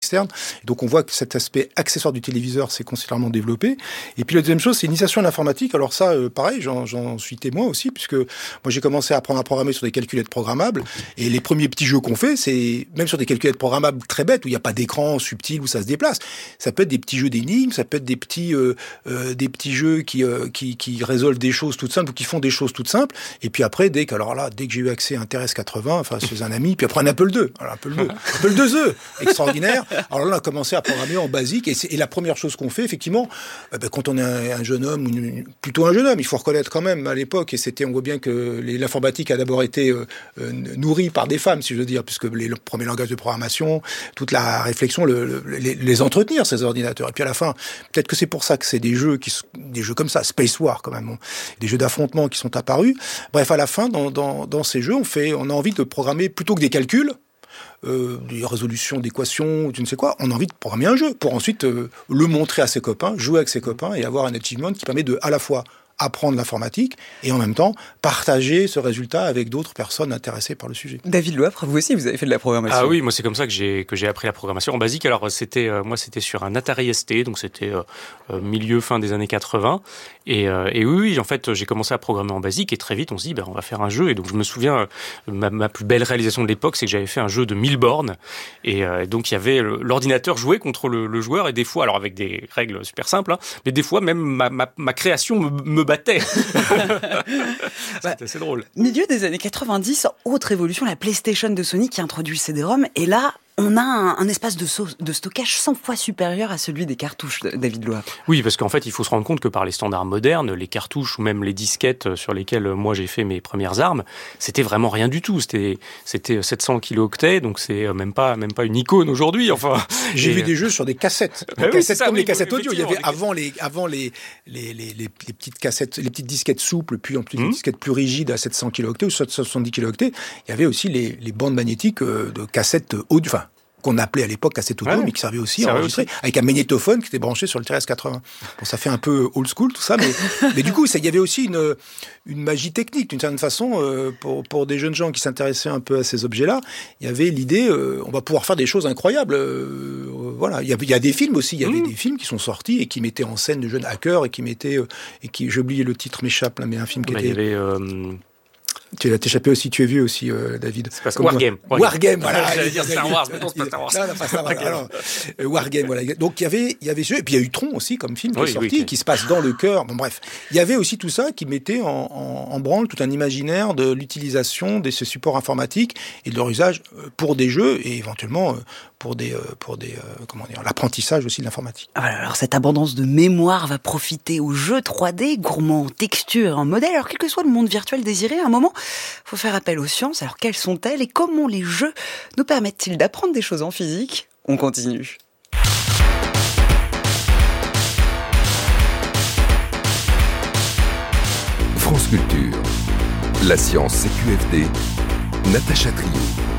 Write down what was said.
externe. Et donc on voit que cet aspect accessoire du téléviseur s'est considérablement développé. Et puis la deuxième chose, c'est l'initiation à l'informatique. Alors ça, pareil, j'en suis témoin aussi, puisque moi j'ai commencé à apprendre à programmer sur des calculettes programmables. Et les premiers petits jeux qu'on fait, c'est même sur des calculettes programmables très bêtes, où il n'y a pas d'écran subtil, où ça se déplace. Ça peut être des petits jeux d'énigmes, ça peut être des petits jeux qui résolvent des choses toutes simples ou qui font des choses toutes simples. Et puis après, dès que j'ai eu accès à un TRS-80, enfin chez un ami, puis après un Apple II. Alors, Apple IIe, extraordinaire. Alors là, on a commencé à programmer en basique. Et la première chose qu'on fait, effectivement, quand on est un jeune homme, plutôt un jeune homme, il faut reconnaître quand même à l'époque, et on voit bien que l'informatique a d'abord été nourrie par des femmes, si je veux dire, puisque les premiers langages de programmation, toute la réflexion, les entretenir, ces ordinateurs. Et puis à la fin, peut-être que c'est pour ça que c'est des jeux comme ça, Space War quand même, des jeux d'affrontement qui sont apparus. Bref, à la fin, dans ces jeux, on a envie de programmer plutôt que des calculs, des résolutions d'équations, tu ne sais quoi, on a envie de programmer un jeu pour ensuite le montrer à ses copains, jouer avec ses copains et avoir un achievement qui permet de à la fois apprendre l'informatique et en même temps partager ce résultat avec d'autres personnes intéressées par le sujet. David Loafre, vous aussi, vous avez fait de la programmation. Ah oui, moi c'est comme ça que j'ai appris la programmation en basique. Alors c'était sur un Atari ST, donc c'était fin des années 80. Et oui, en fait, j'ai commencé à programmer en basique et très vite on se dit on va faire un jeu. Et donc je me souviens, ma plus belle réalisation de l'époque, c'est que j'avais fait un jeu de 1000 bornes et donc il y avait l'ordinateur jouait contre le joueur et des fois, alors avec des règles super simples, mais des fois même ma création me battait. C'était assez drôle. Milieu des années 90, autre évolution, la PlayStation de Sony qui introduit le CD-ROM. Et là, on a un espace de stockage 100 fois supérieur à celui des cartouches, David Loafre. Oui, parce qu'en fait, il faut se rendre compte que par les standards modernes, les cartouches ou même les disquettes sur lesquelles moi j'ai fait mes premières armes, c'était vraiment rien du tout. C'était 700 kilooctets, donc c'est même pas une icône aujourd'hui. Enfin, j'ai vu des jeux sur des cassettes, les cassettes audio. Il y avait avant les petites cassettes, les petites disquettes souples, puis en plus les disquettes plus rigides à 700 kilooctets ou 770 kilooctets. Il y avait aussi les bandes magnétiques de cassettes audio, qu'on appelait à l'époque cassette audio, mais qui servait aussi à enregistrer, avec un magnétophone qui était branché sur le TRS-80. Bon, ça fait un peu old school tout ça, mais du coup, il y avait aussi une magie technique, d'une certaine façon, pour des jeunes gens qui s'intéressaient un peu à ces objets-là. Il y avait l'idée, on va pouvoir faire des choses incroyables. Voilà, il y a des films aussi, il y avait des films qui sont sortis et qui mettaient en scène de jeunes hackers et j'ai oublié le titre, m'échappe là, mais un film qui était... Il y avait... Tu as échappé aussi, tu es vieux aussi, David. C'est parce que Wargame, voilà. J'allais dire Star Wars, mais non, c'est pas Star Wars. Non, pas Star Wars. Alors, Wargame, voilà. Donc, il y avait ce, et puis il y a eu Tron aussi, comme film qui est sorti, qui se passe dans le cœur. Bon, bref. Il y avait aussi tout ça qui mettait en branle tout un imaginaire de l'utilisation de ces supports informatiques et de leur usage pour des jeux et éventuellement pour l'apprentissage aussi de l'informatique. Alors, cette abondance de mémoire va profiter aux jeux 3D, gourmands en texture, en modèle. Alors, quel que soit le monde virtuel désiré, à un moment, faut faire appel aux sciences. Alors, quelles sont-elles et comment les jeux nous permettent-ils d'apprendre des choses en physique ? On continue. France Culture. La science CQFD. Natacha Trio.